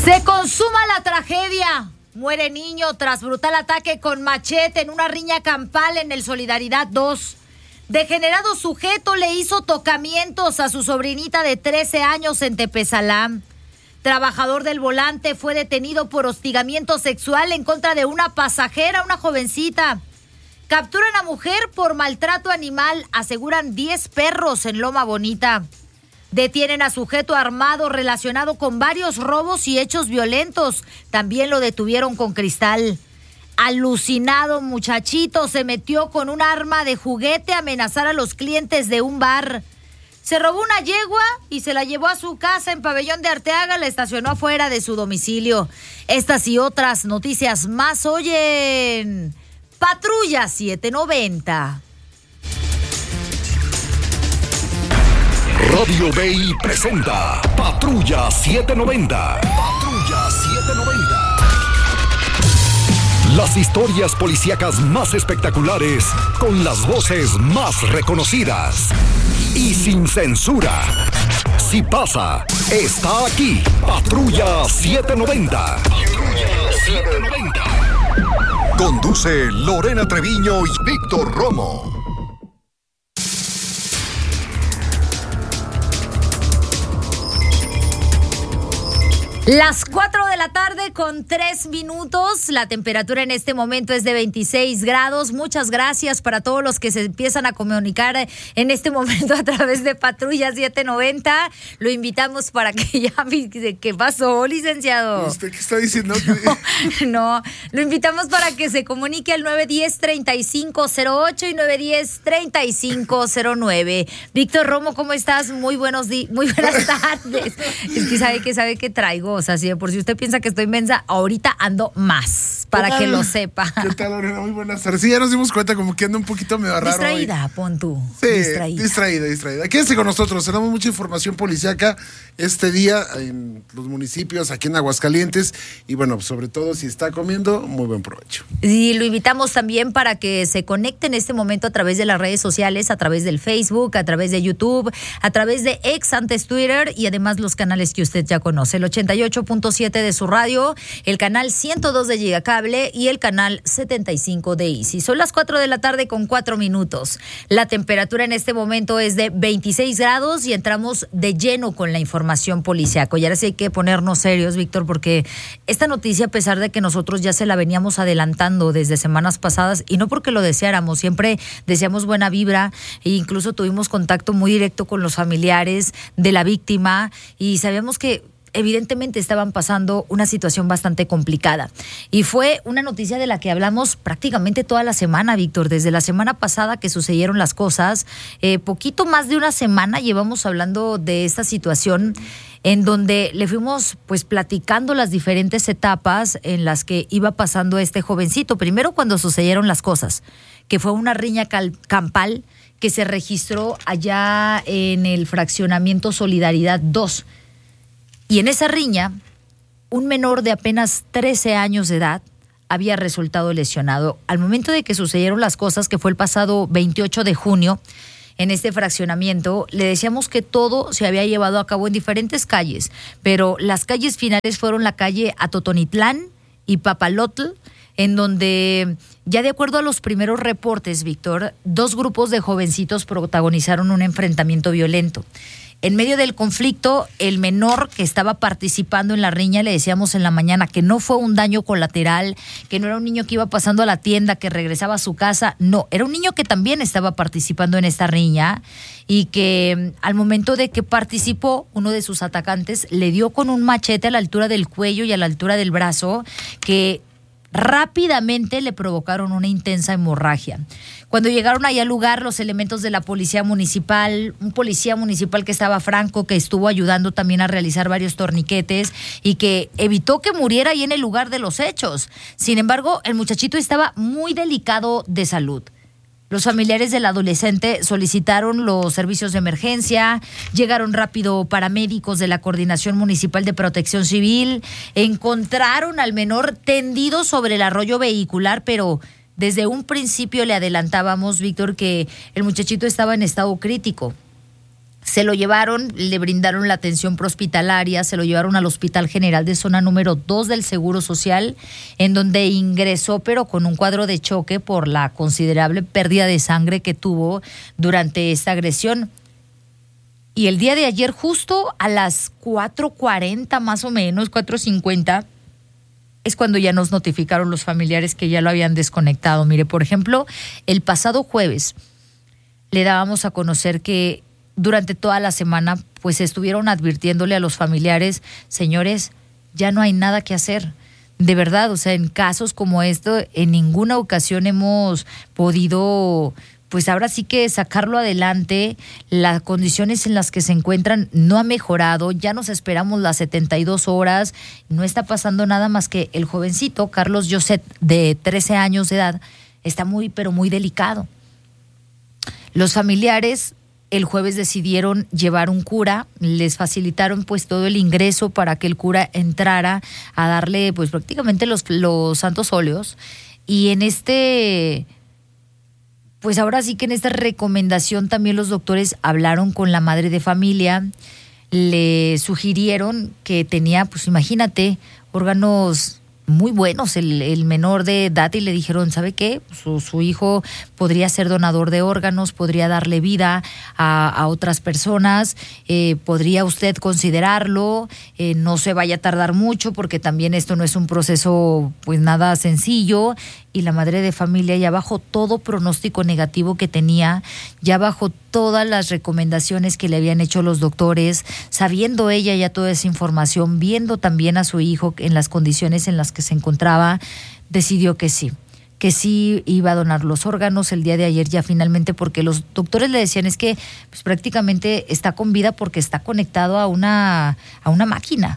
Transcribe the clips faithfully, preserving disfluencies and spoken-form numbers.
Se consuma la tragedia. Muere niño tras brutal ataque con machete en una riña campal en el Solidaridad dos. Degenerado sujeto le hizo tocamientos a su sobrinita de trece años en Tepesalán. Trabajador del volante fue detenido por hostigamiento sexual en contra de una pasajera, una jovencita. Capturan a mujer por maltrato animal, aseguran diez perros en Loma Bonita. Detienen a sujeto armado relacionado con varios robos y hechos violentos. También lo detuvieron con cristal. Alucinado muchachito se metió con un arma de juguete a amenazar a los clientes de un bar. Se robó una yegua y se la llevó a su casa en Pabellón de Arteaga, la estacionó afuera de su domicilio. Estas y otras noticias más hoy en Patrulla setecientos noventa. Radio B I presenta Patrulla setecientos noventa. Patrulla setecientos noventa. Las historias policíacas más espectaculares con las voces más reconocidas y sin censura. Si pasa, está aquí. Patrulla setecientos noventa. Patrulla setecientos noventa. Conduce Lorena Treviño y Víctor Romo. Las cuatro de la tarde con tres minutos. La temperatura en este momento es de veintiséis grados. Muchas gracias para todos los que se empiezan a comunicar en este momento a través de Patrulla setecientos noventa. Lo invitamos para que llame. ¿Qué pasó, licenciado? ¿Usted qué está diciendo? No, no, lo invitamos para que se comunique al nueve uno cero, treinta y cinco cero ocho y nueve uno cero, treinta y cinco cero nueve. Víctor Romo, ¿cómo estás? Muy buenos días, muy buenas tardes. Es que sabe que sabe que traigo. O sea, si de por si usted piensa que estoy mensa, ahorita ando más, para que lo sepa. ¿Qué tal, Lorena? Muy buenas tardes. Sí, ya nos dimos cuenta como que anda un poquito medio raro. Distraída, hoy. Pon tú. Sí, distraída. distraída, distraída. Quédense con nosotros, tenemos mucha información policíaca este día en los municipios, aquí en Aguascalientes. Y bueno, sobre todo si está comiendo, muy buen provecho. Y lo invitamos también para que se conecte en este momento a través de las redes sociales, a través del Facebook, a través de YouTube, a través de X, antes Twitter, y además los canales que usted ya conoce, el ochenta y ocho punto siete de su radio, el canal ciento dos de Gigacable y el canal setenta y cinco de Easy. Son las cuatro de la tarde con cuatro minutos. La temperatura en este momento es de veintiséis grados y entramos de lleno con la información policiaca. Y ahora sí hay que ponernos serios, Víctor, porque esta noticia, a pesar de que nosotros ya se la veníamos adelantando desde semanas pasadas, y no porque lo deseáramos, siempre deseamos buena vibra, e incluso tuvimos contacto muy directo con los familiares de la víctima y sabíamos que evidentemente estaban pasando una situación bastante complicada. Y fue una noticia de la que hablamos prácticamente toda la semana, Víctor. Desde la semana pasada que sucedieron las cosas, eh, poquito más de una semana llevamos hablando de esta situación en donde le fuimos pues platicando las diferentes etapas en las que iba pasando este jovencito. Primero cuando sucedieron las cosas, que fue una riña cal- campal que se registró allá en el fraccionamiento Solidaridad dos. Y en esa riña, un menor de apenas trece años de edad había resultado lesionado. Al momento de que sucedieron las cosas, que fue el pasado veintiocho de junio, en este fraccionamiento, le decíamos que todo se había llevado a cabo en diferentes calles, pero las calles finales fueron la calle Atotonitlán y Papalotl, en donde, ya de acuerdo a los primeros reportes, Víctor, dos grupos de jovencitos protagonizaron un enfrentamiento violento. En medio del conflicto, el menor que estaba participando en la riña, le decíamos en la mañana que no fue un daño colateral, que no era un niño que iba pasando a la tienda, que regresaba a su casa, no, era un niño que también estaba participando en esta riña y que al momento de que participó, uno de sus atacantes le dio con un machete a la altura del cuello y a la altura del brazo, que rápidamente le provocaron una intensa hemorragia. Cuando llegaron ahí al lugar, los elementos de la policía municipal, un policía municipal que estaba Franco, que estuvo ayudando también a realizar varios torniquetes y que evitó que muriera ahí en el lugar de los hechos. Sin embargo, el muchachito estaba muy delicado de salud. Los familiares del adolescente solicitaron los servicios de emergencia, llegaron rápido paramédicos de la Coordinación Municipal de Protección Civil, encontraron al menor tendido sobre el arroyo vehicular, pero desde un principio le adelantábamos, Víctor, que el muchachito estaba en estado crítico. Se lo llevaron, le brindaron la atención prehospitalaria, se lo llevaron al Hospital General de Zona número dos del Seguro Social, en donde ingresó, pero con un cuadro de choque por la considerable pérdida de sangre que tuvo durante esta agresión. Y el día de ayer, justo a las cuatro cuarenta más o menos, cuatro cincuenta, es cuando ya nos notificaron los familiares que ya lo habían desconectado. Mire, por ejemplo, el pasado jueves le dábamos a conocer que durante toda la semana pues estuvieron advirtiéndole a los familiares, señores, ya no hay nada que hacer. De verdad, o sea, en casos como esto, en ninguna ocasión hemos podido, pues ahora sí que sacarlo adelante. Las condiciones en las que se encuentran no ha mejorado, ya nos esperamos las setenta y dos horas, no está pasando nada más que el jovencito, Carlos Joseph, de trece años de edad, está muy, pero muy delicado. Los familiares el jueves decidieron llevar un cura, les facilitaron pues todo el ingreso para que el cura entrara a darle pues prácticamente los, los santos óleos. Y en este, pues ahora sí que en esta recomendación también los doctores hablaron con la madre de familia, le sugirieron que tenía, pues imagínate, órganos muy buenos, el, el menor de edad, y le dijeron, ¿sabe qué? Su, su hijo podría ser donador de órganos, podría darle vida a, a otras personas, eh, podría usted considerarlo, eh, no se vaya a tardar mucho porque también esto no es un proceso pues nada sencillo. Y la madre de familia, ya bajo todo pronóstico negativo que tenía, ya bajo todas las recomendaciones que le habían hecho los doctores, sabiendo ella ya toda esa información, viendo también a su hijo en las condiciones en las que se encontraba, decidió que sí, que sí iba a donar los órganos el día de ayer ya finalmente, porque los doctores le decían es que pues, prácticamente está con vida porque está conectado a una, a una máquina.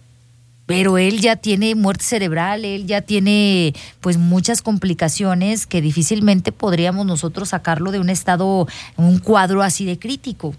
Pero él ya tiene muerte cerebral, él ya tiene pues muchas complicaciones que difícilmente podríamos nosotros sacarlo de un estado, un cuadro así de crítico.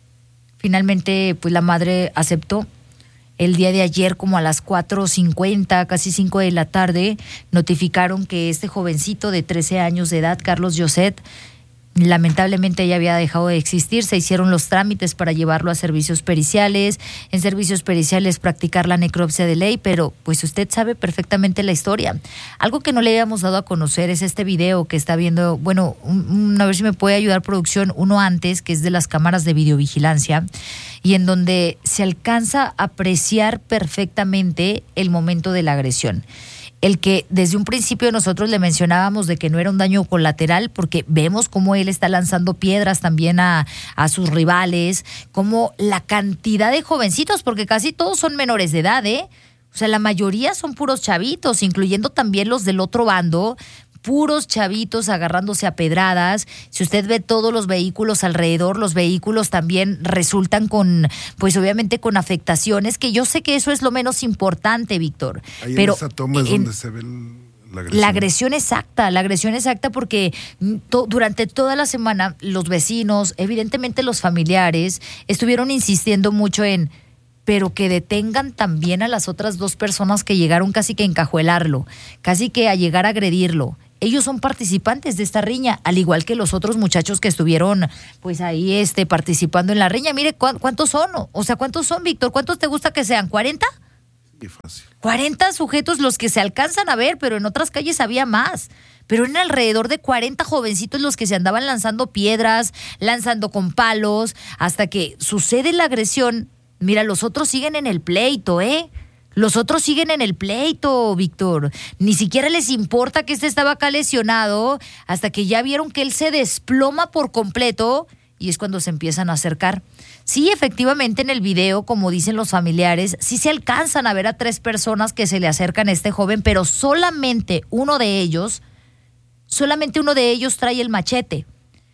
Finalmente pues la madre aceptó. El día de ayer como a las cuatro cincuenta, casi cinco de la tarde, notificaron que este jovencito de trece años de edad, Carlos Joseph, lamentablemente ya había dejado de existir. Se hicieron los trámites para llevarlo a servicios periciales, en servicios periciales practicar la necropsia de ley, pero pues usted sabe perfectamente la historia. Algo que no le habíamos dado a conocer es este video que está viendo, bueno, un, un, a ver si me puede ayudar producción, uno antes, que es de las cámaras de videovigilancia, y en donde se alcanza a apreciar perfectamente el momento de la agresión. El que desde un principio nosotros le mencionábamos de que no era un daño colateral, porque vemos cómo él está lanzando piedras también a, a sus rivales, como la cantidad de jovencitos, porque casi todos son menores de edad, ¿eh? O sea, la mayoría son puros chavitos, incluyendo también los del otro bando, puros chavitos agarrándose a pedradas. Si usted ve todos los vehículos alrededor, los vehículos también resultan con, pues obviamente con afectaciones, que yo sé que eso es lo menos importante, Víctor. Ahí pero en esa toma es en, donde se ve el, la agresión. La agresión exacta, la agresión exacta, porque to, durante toda la semana los vecinos, evidentemente los familiares, estuvieron insistiendo mucho en, pero que detengan también a las otras dos personas que llegaron casi que a encajuelarlo, casi que a llegar a agredirlo. Ellos son participantes de esta riña, al igual que los otros muchachos que estuvieron pues ahí este, participando en la riña. Mire, ¿cu- ¿cuántos son? O sea, ¿cuántos son, Víctor? ¿Cuántos te gusta que sean? ¿cuarenta? Sí, fácil. cuarenta sujetos los que se alcanzan a ver, pero en otras calles había más. Pero eran alrededor de cuarenta jovencitos los que se andaban lanzando piedras, lanzando con palos, hasta que sucede la agresión. Mira, los otros siguen en el pleito, ¿eh? Los otros siguen en el pleito, Víctor. Ni siquiera les importa que este estaba acá lesionado, hasta que ya vieron que él se desploma por completo, y es cuando se empiezan a acercar. Sí, efectivamente, en el video, como dicen los familiares, sí se alcanzan a ver a tres personas que se le acercan a este joven, pero solamente uno de ellos, solamente uno de ellos trae el machete.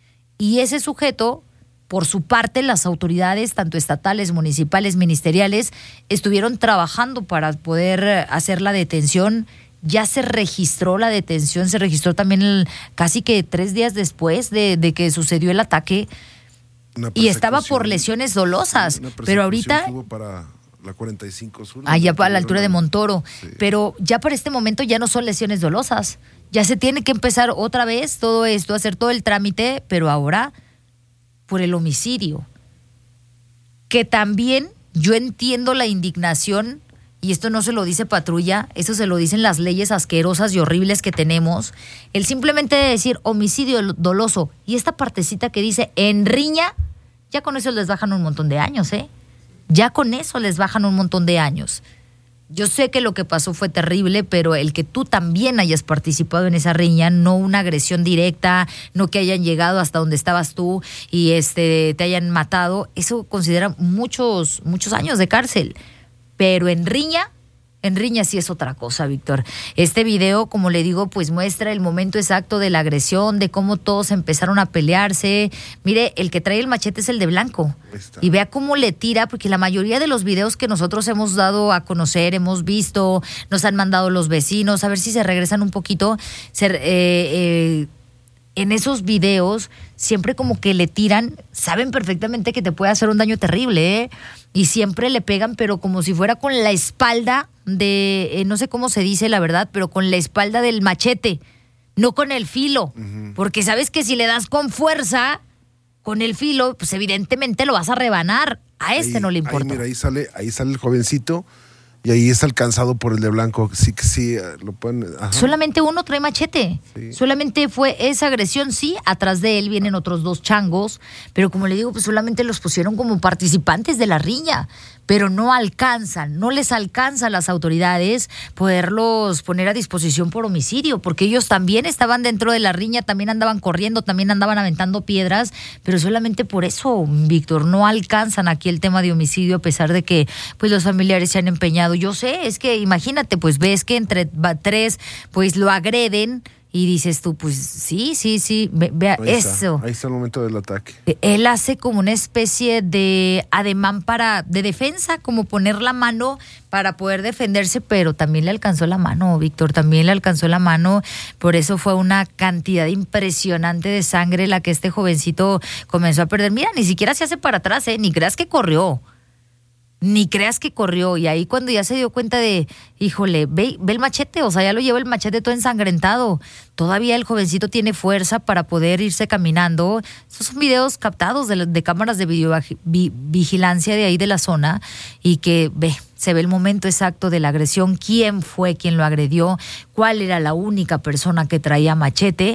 Y ese sujeto, por su parte, las autoridades, tanto estatales, municipales, ministeriales, estuvieron trabajando para poder hacer la detención. Ya se registró la detención, se registró también el, casi que tres días después de, de que sucedió el ataque, y estaba por lesiones dolosas. Pero ahorita hubo para la cuarenta y cinco Sur, allá a la altura de Montoro, sí. Pero ya para este momento ya no son lesiones dolosas. Ya se tiene que empezar otra vez todo esto, hacer todo el trámite, pero ahora por el homicidio. que también yo entiendo la indignación, y esto no se lo dice Patrulla, eso se lo dicen las leyes asquerosas y horribles que tenemos, el simplemente decir homicidio doloso y esta partecita que dice en riña, ya con eso les bajan un montón de años, ¿eh? Ya con eso les bajan un montón de años. Yo sé que lo que pasó fue terrible, pero el que tú también hayas participado en esa riña, no una agresión directa, no que hayan llegado hasta donde estabas tú y este te hayan matado, eso considera muchos, muchos años de cárcel. Pero en riña, en riña sí es otra cosa, Víctor. Este video, como le digo, pues muestra el momento exacto de la agresión, de cómo todos empezaron a pelearse. Mire, el que trae el machete es el de blanco. Y vea cómo le tira, porque la mayoría de los videos que nosotros hemos dado a conocer, hemos visto, nos han mandado los vecinos, a ver si se regresan un poquito, se, eh, eh, en esos videos siempre como que le tiran, saben perfectamente que te puede hacer un daño terrible, ¿eh? Y siempre le pegan, pero como si fuera con la espalda de, eh, no sé cómo se dice la verdad, pero con la espalda del machete, no con el filo. Uh-huh. Porque sabes que si le das con fuerza, con el filo, pues evidentemente lo vas a rebanar. A este ahí, no le importa. Ahí, mira, ahí sale, ahí sale el jovencito. Y ahí es alcanzado por el de blanco. Sí, sí, lo pueden. Ajá. Solamente uno trae machete. Sí. Solamente fue esa agresión, sí. Atrás de él vienen otros dos changos. Pero como le digo, pues solamente los pusieron como participantes de la riña. Pero no alcanzan, no les alcanza a las autoridades poderlos poner a disposición por homicidio, porque ellos también estaban dentro de la riña, también andaban corriendo, también andaban aventando piedras, pero solamente por eso, Víctor, no alcanzan aquí el tema de homicidio, a pesar de que pues los familiares se han empeñado. Yo sé, es que imagínate, pues ves que entre tres pues lo agreden, y dices tú, pues sí, sí, sí, vea eso. Ahí está el momento del ataque. Él hace como una especie de ademán para, de defensa, como poner la mano para poder defenderse, pero también le alcanzó la mano, Víctor, también le alcanzó la mano. Por eso fue una cantidad impresionante de sangre la que este jovencito comenzó a perder. Mira, ni siquiera se hace para atrás, ¿eh? Ni creas que corrió. Ni creas que corrió, y ahí cuando ya se dio cuenta de, híjole, ve, ve el machete, o sea, ya lo lleva el machete todo ensangrentado. Todavía el jovencito tiene fuerza para poder irse caminando. Estos son videos captados de, de cámaras de video, vi, vigilancia de ahí de la zona, y que ve, se ve el momento exacto de la agresión, quién fue quien lo agredió, cuál era la única persona que traía machete.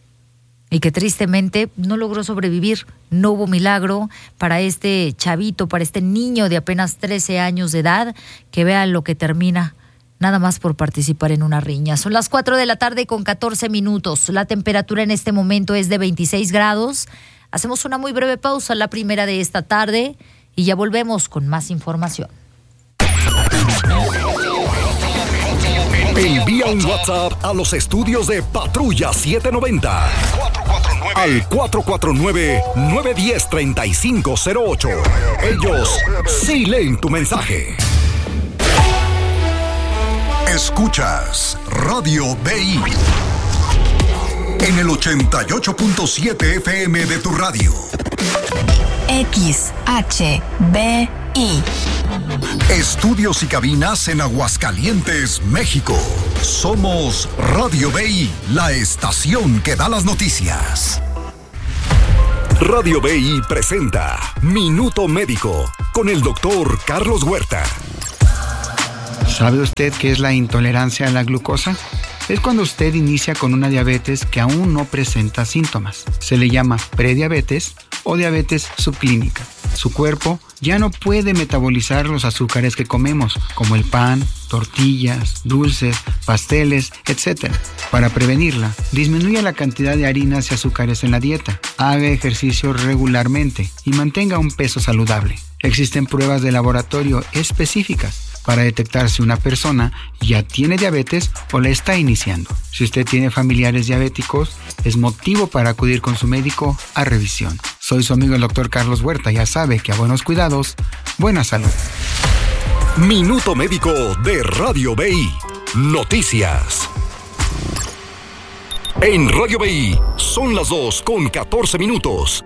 Y que tristemente no logró sobrevivir. No hubo milagro para este chavito, para este niño de apenas trece años de edad, que vean lo que termina, nada más por participar en una riña. Son las cuatro de la tarde con catorce minutos. La temperatura en este momento es de veintiséis grados. Hacemos una muy breve pausa, la primera de esta tarde, y ya volvemos con más información. Envía un WhatsApp a los estudios de Patrulla setecientos noventa al cuatro cuatro nueve, nueve uno cero, tres cinco cero ocho. Ellos sí leen tu mensaje. Escuchas Radio B I en el ochenta y ocho punto siete F M de tu radio. X H B I. Estudios y cabinas en Aguascalientes, México. Somos Radio B I, la estación que da las noticias. Radio B I presenta Minuto Médico con el doctor Carlos Huerta. ¿Sabe usted qué es la intolerancia a la glucosa? Es cuando usted inicia con una diabetes que aún no presenta síntomas. Se le llama prediabetes o diabetes subclínica. Su cuerpo ya no puede metabolizar los azúcares que comemos, como el pan, tortillas, dulces, pasteles, etcétera. Para prevenirla, disminuya la cantidad de harinas y azúcares en la dieta, haga ejercicio regularmente y mantenga un peso saludable. Existen pruebas de laboratorio específicas para detectar si una persona ya tiene diabetes o la está iniciando. Si usted tiene familiares diabéticos, es motivo para acudir con su médico a revisión. Soy su amigo el doctor Carlos Huerta. Ya sabe que a buenos cuidados, buena salud. Minuto Médico de Radio B I. Noticias. En Radio B I son las dos con catorce minutos.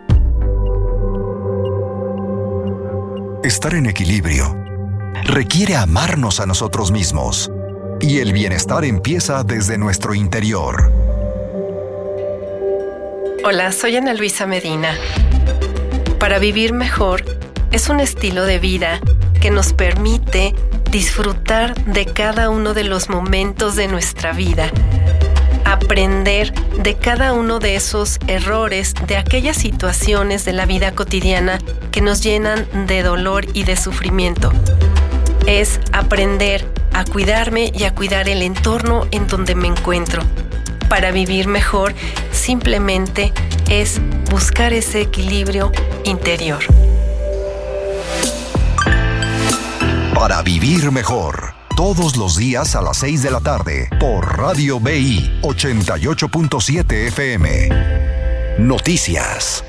Estar en equilibrio requiere amarnos a nosotros mismos, y el bienestar empieza desde nuestro interior. Hola, soy Ana Luisa Medina. Para vivir mejor, es un estilo de vida que nos permite disfrutar de cada uno de los momentos de nuestra vida, aprender de cada uno de esos errores, de aquellas situaciones de la vida cotidiana que nos llenan de dolor y de sufrimiento. Es aprender a cuidarme y a cuidar el entorno en donde me encuentro. Para vivir mejor, simplemente es buscar ese equilibrio interior. Para vivir mejor, todos los días a las seis de la tarde, por Radio B I ochenta y ocho punto siete F M. Noticias.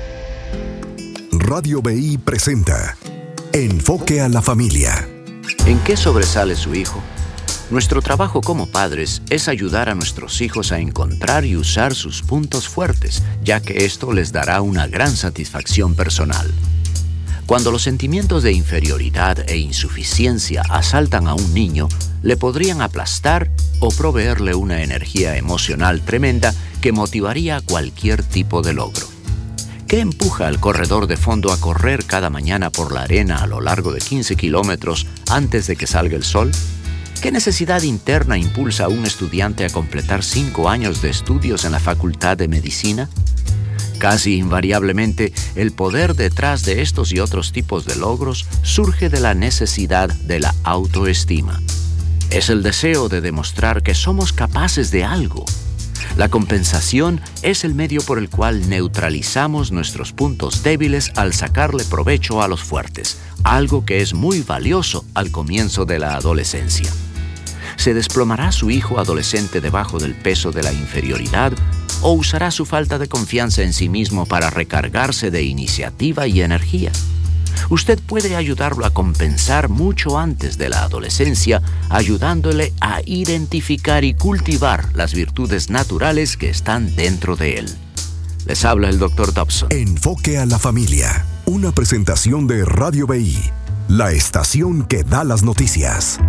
Radio B I presenta Enfoque a la Familia. ¿En qué sobresale su hijo? Nuestro trabajo como padres es ayudar a nuestros hijos a encontrar y usar sus puntos fuertes, ya que esto les dará una gran satisfacción personal. Cuando los sentimientos de inferioridad e insuficiencia asaltan a un niño, le podrían aplastar o proveerle una energía emocional tremenda que motivaría cualquier tipo de logro. ¿Qué empuja al corredor de fondo a correr cada mañana por la arena a lo largo de quince kilómetros antes de que salga el sol? ¿Qué necesidad interna impulsa a un estudiante a completar cinco años de estudios en la Facultad de Medicina? Casi invariablemente, el poder detrás de estos y otros tipos de logros surge de la necesidad de la autoestima. Es el deseo de demostrar que somos capaces de algo. La compensación es el medio por el cual neutralizamos nuestros puntos débiles al sacarle provecho a los fuertes, algo que es muy valioso al comienzo de la adolescencia. ¿Se desplomará su hijo adolescente debajo del peso de la inferioridad o usará su falta de confianza en sí mismo para recargarse de iniciativa y energía? Usted puede ayudarlo a compensar mucho antes de la adolescencia, ayudándole a identificar y cultivar las virtudes naturales que están dentro de él. Les habla el doctor Dobson. Enfoque a la Familia, una presentación de Radio B I, la estación que da las noticias.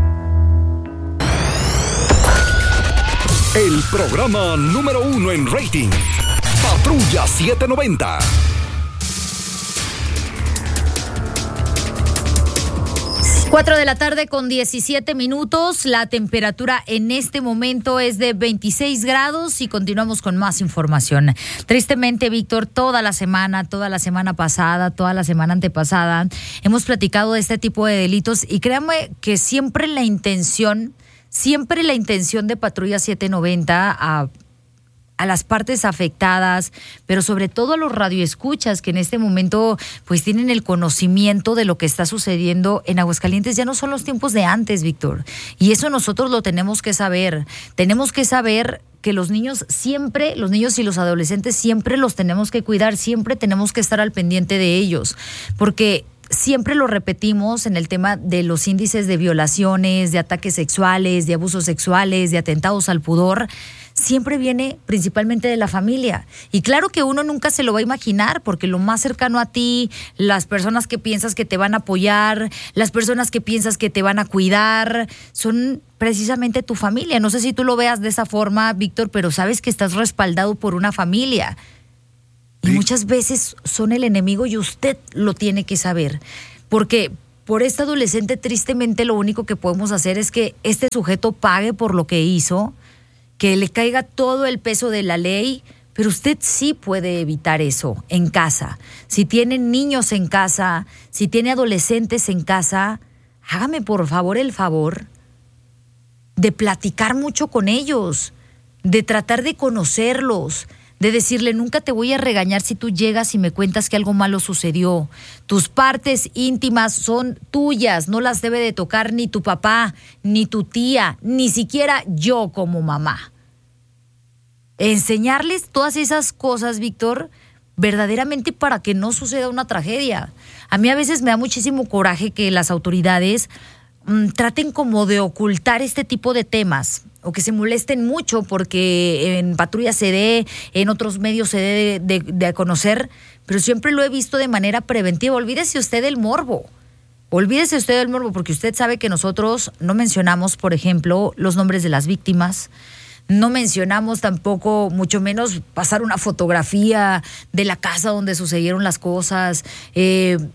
El programa número uno en rating, Patrulla setecientos noventa. cuatro de la tarde con diecisiete minutos. La temperatura en este momento es de veintiséis grados y continuamos con más información. Tristemente, Víctor, toda la semana, toda la semana pasada, toda la semana antepasada, hemos platicado de este tipo de delitos y créanme que siempre la intención, siempre la intención de Patrulla setecientos noventa a a las partes afectadas, pero sobre todo a los radioescuchas que en este momento pues tienen el conocimiento de lo que está sucediendo en Aguascalientes. Ya no son los tiempos de antes, Víctor, y eso nosotros lo tenemos que saber. Tenemos que saber que los niños siempre, los niños y los adolescentes siempre los tenemos que cuidar, siempre tenemos que estar al pendiente de ellos, porque siempre lo repetimos en el tema de los índices de violaciones, de ataques sexuales, de abusos sexuales, de atentados al pudor. Siempre viene principalmente de la familia. Y claro que uno nunca se lo va a imaginar, porque lo más cercano a ti, las personas que piensas que te van a apoyar, las personas que piensas que te van a cuidar, son precisamente tu familia. No sé si tú lo veas de esa forma, Víctor, pero sabes que estás respaldado por una familia. Y muchas veces son el enemigo y usted lo tiene que saber. Porque por este adolescente, tristemente, lo único que podemos hacer es que este sujeto pague por lo que hizo, que le caiga todo el peso de la ley, pero usted sí puede evitar eso en casa. Si tiene niños en casa, si tiene adolescentes en casa, hágame por favor el favor de platicar mucho con ellos, de tratar de conocerlos, de decirle, nunca te voy a regañar si tú llegas y me cuentas que algo malo sucedió. Tus partes íntimas son tuyas, no las debe de tocar ni tu papá, ni tu tía, ni siquiera yo como mamá. Enseñarles todas esas cosas, Víctor, verdaderamente para que no suceda una tragedia. A mí a veces me da muchísimo coraje que las autoridades mmm, traten como de ocultar este tipo de temas, o que se molesten mucho porque en Patrulla se dé, en otros medios se dé de, de, de conocer, pero siempre lo he visto de manera preventiva. Olvídese usted del morbo, olvídese usted del morbo, porque usted sabe que nosotros no mencionamos, por ejemplo, los nombres de las víctimas, no mencionamos tampoco, mucho menos pasar una fotografía de la casa donde sucedieron las cosas. Eh,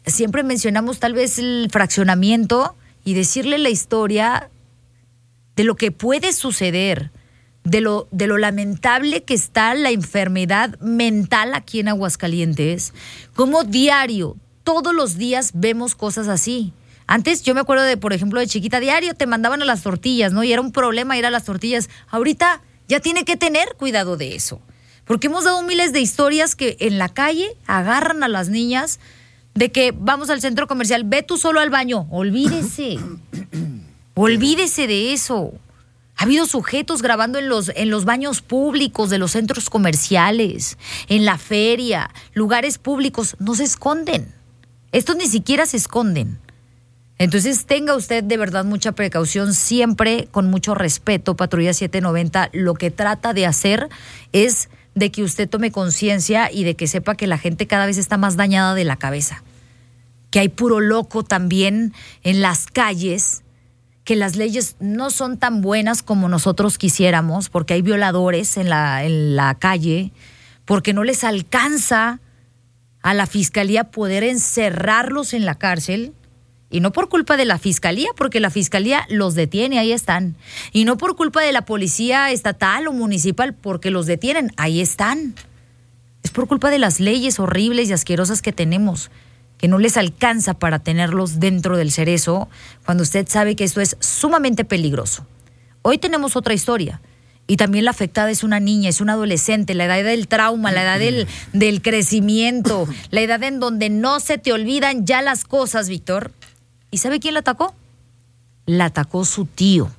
siempre mencionamos tal vez el fraccionamiento y decirle la historia de lo que puede suceder, de lo, de lo lamentable que está la enfermedad mental aquí en Aguascalientes, como diario, todos los días vemos cosas así. Antes yo me acuerdo de, por ejemplo, de chiquita, diario te mandaban a las tortillas, ¿no? Y era un problema ir a las tortillas. Ahorita ya tiene que tener cuidado de eso, porque hemos dado miles de historias que en la calle agarran a las niñas de que vamos al centro comercial, ve tú solo al baño, olvídese, olvídese de eso. Ha habido sujetos grabando en los, en los baños públicos de los centros comerciales, en la feria, lugares públicos. No se esconden. Estos ni siquiera se esconden. Entonces tenga usted de verdad mucha precaución, siempre con mucho respeto. Patrulla siete noventa lo que trata de hacer es de que usted tome conciencia y de que sepa que la gente cada vez está más dañada de la cabeza. Que hay puro loco también en las calles, que las leyes no son tan buenas como nosotros quisiéramos, porque hay violadores en la, en la calle, porque no les alcanza a la fiscalía poder encerrarlos en la cárcel, y no por culpa de la fiscalía, porque la fiscalía los detiene, ahí están, y no por culpa de la policía estatal o municipal, porque los detienen, ahí están. Es por culpa de las leyes horribles y asquerosas que tenemos, que no les alcanza para tenerlos dentro del cerezo, cuando usted sabe que esto es sumamente peligroso. Hoy tenemos otra historia, y también la afectada es una niña, es una adolescente, la edad del trauma, la edad del, del crecimiento, la edad en donde no se te olvidan ya las cosas, Víctor. ¿Y sabe quién la atacó? La atacó su tío.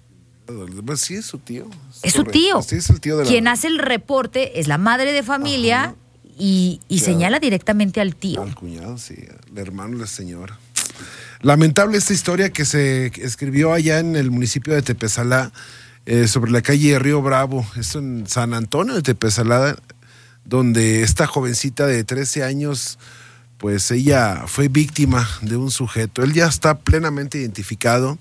Sí, es su tío. Es su tío. Sí, es el tío de la... Quien hace el reporte es la madre de familia. Ajá. y, y claro, señala directamente al tío. Al cuñado, sí, el hermano de la señora. Lamentable esta historia que se escribió allá en el municipio de Tepesalá, eh, sobre la calle Río Bravo, esto en San Antonio de Tepesalá, donde esta jovencita de trece años, pues ella fue víctima de un sujeto. Él ya está plenamente identificado,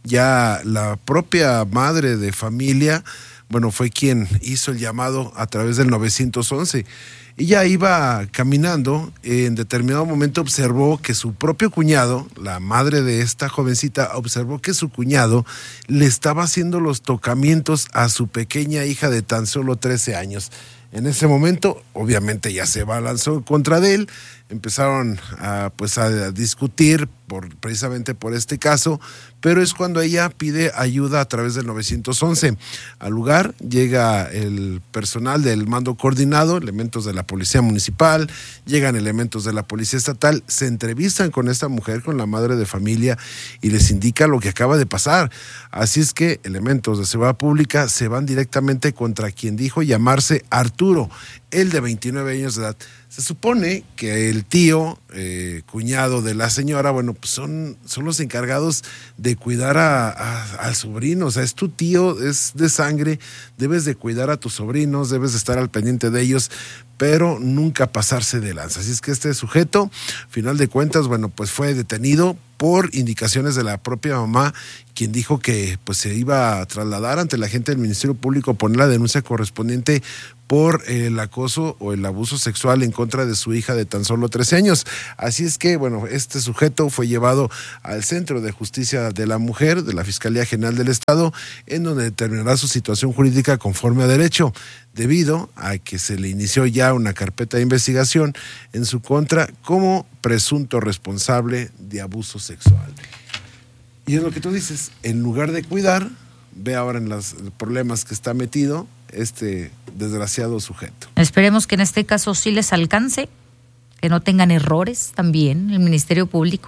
ya la propia madre de familia, bueno, fue quien hizo el llamado a través del nueve once. Ella iba caminando, en determinado momento observó que su propio cuñado, la madre de esta jovencita, observó que su cuñado le estaba haciendo los tocamientos a su pequeña hija de tan solo trece años. En ese momento, obviamente, ya se balanzó contra de él, empezaron a, pues, a discutir por, precisamente por este caso, pero es cuando ella pide ayuda a través del nueve once. Al lugar llega el personal del mando coordinado, elementos de la policía municipal, llegan elementos de la policía estatal, se entrevistan con esta mujer, con la madre de familia, y les indica lo que acaba de pasar. Así es que elementos de seguridad pública se van directamente contra quien dijo llamarse Arturo, él de veintinueve años de edad. Se supone que el tío, eh, cuñado de la señora, bueno, pues son, son los encargados de cuidar a, a, al sobrino. O sea, es tu tío, es de sangre, debes de cuidar a tus sobrinos, debes de estar al pendiente de ellos, pero nunca pasarse de lanza. Así es que este sujeto, final de cuentas, bueno, pues fue detenido por indicaciones de la propia mamá, quien dijo que pues se iba a trasladar ante la gente del Ministerio Público, poner la denuncia correspondiente por el acoso o el abuso sexual en contra de su hija de tan solo trece años. Así es que, bueno, este sujeto fue llevado al Centro de Justicia de la Mujer de la Fiscalía General del Estado, en donde determinará su situación jurídica conforme a derecho, debido a que se le inició ya una carpeta de investigación en su contra como presunto responsable de abuso sexual. Y es lo que tú dices, en lugar de cuidar, ve ahora en los problemas que está metido este desgraciado sujeto. Esperemos que en este caso sí les alcance, que no tengan errores también el Ministerio Público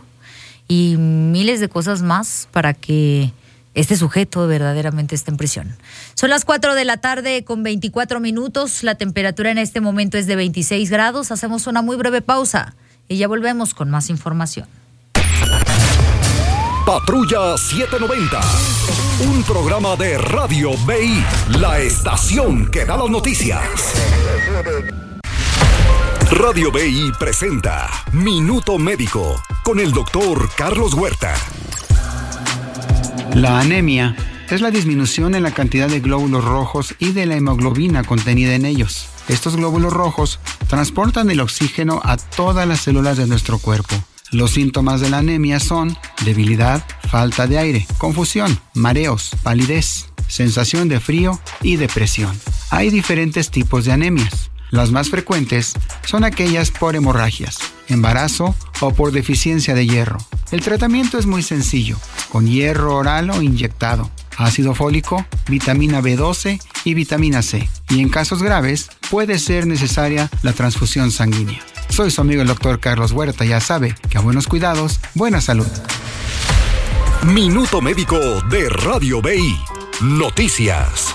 y miles de cosas más para que este sujeto verdaderamente esté en prisión. Son las cuatro de la tarde con veinticuatro minutos, la temperatura en este momento es de veintiséis grados, hacemos una muy breve pausa y ya volvemos con más información. Patrulla setecientos noventa, un programa de Radio B I, la estación que da las noticias. Radio B I presenta Minuto Médico con el doctor Carlos Huerta. La anemia es la disminución en la cantidad de glóbulos rojos y de la hemoglobina contenida en ellos. Estos glóbulos rojos transportan el oxígeno a todas las células de nuestro cuerpo. Los síntomas de la anemia son debilidad, falta de aire, confusión, mareos, palidez, sensación de frío y depresión. Hay diferentes tipos de anemias. Las más frecuentes son aquellas por hemorragias, embarazo o por deficiencia de hierro. El tratamiento es muy sencillo, con hierro oral o inyectado, ácido fólico, vitamina B doce y vitamina C. Y en casos graves puede ser necesaria la transfusión sanguínea. Soy su amigo el doctor Carlos Huerta, ya sabe que a buenos cuidados, buena salud. Minuto Médico de Radio B I. Noticias.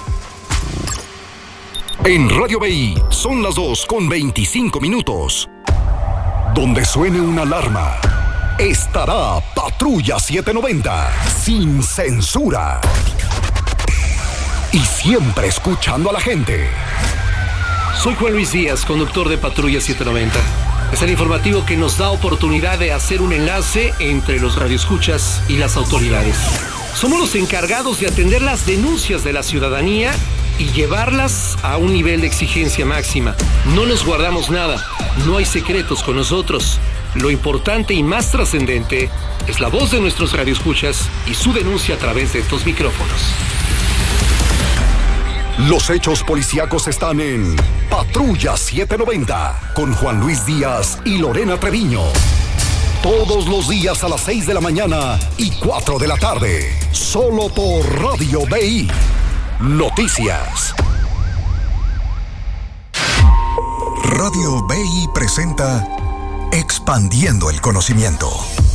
En Radio B I son las dos con veinticinco minutos. Donde suene una alarma, estará Patrulla setecientos noventa, sin censura. Y siempre escuchando a la gente. Soy Juan Luis Díaz, conductor de Patrulla setecientos noventa. Es el informativo que nos da oportunidad de hacer un enlace entre los radioescuchas y las autoridades. Somos los encargados de atender las denuncias de la ciudadanía y llevarlas a un nivel de exigencia máxima. No nos guardamos nada, no hay secretos con nosotros. Lo importante y más trascendente es la voz de nuestros radioescuchas y su denuncia a través de estos micrófonos. Los hechos policíacos están en Patrulla setecientos noventa con Juan Luis Díaz y Lorena Treviño. Todos los días a las seis de la mañana y cuatro de la tarde. Solo por Radio B I. Noticias. Radio B I presenta Expandiendo el Conocimiento.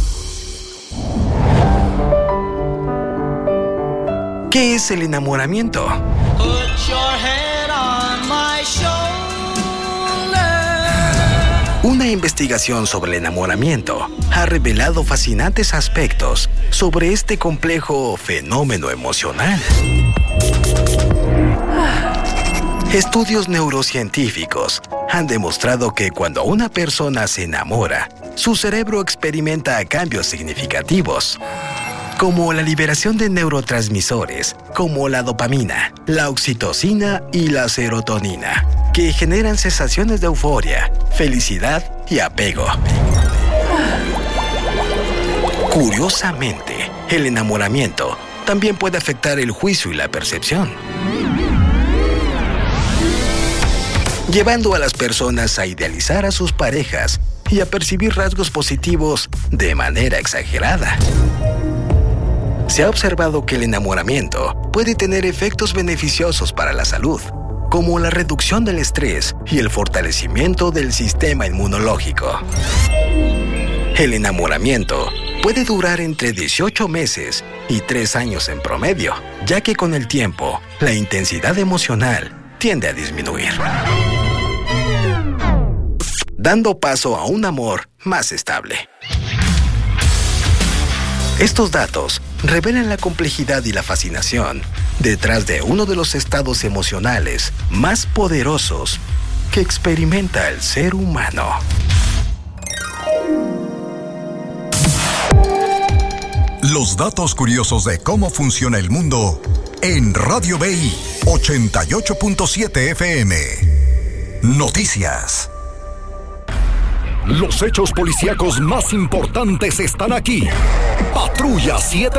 ¿Qué es el enamoramiento? Una investigación sobre el enamoramiento ha revelado fascinantes aspectos sobre este complejo fenómeno emocional. Estudios neurocientíficos han demostrado que cuando una persona se enamora, su cerebro experimenta cambios significativos, como la liberación de neurotransmisores, como la dopamina, la oxitocina y la serotonina, que generan sensaciones de euforia, felicidad y apego. Curiosamente, el enamoramiento también puede afectar el juicio y la percepción, llevando a las personas a idealizar a sus parejas y a percibir rasgos positivos de manera exagerada. Se ha observado que el enamoramiento puede tener efectos beneficiosos para la salud, como la reducción del estrés y el fortalecimiento del sistema inmunológico. El enamoramiento puede durar entre dieciocho meses y tres años en promedio, ya que con el tiempo, la intensidad emocional tiende a disminuir, dando paso a un amor más estable. Estos datos revelan la complejidad y la fascinación detrás de uno de los estados emocionales más poderosos que experimenta el ser humano. Los datos curiosos de cómo funciona el mundo en Radio B I ochenta y ocho punto siete F M. Noticias. Los hechos policíacos más importantes están aquí. Patrulla setecientos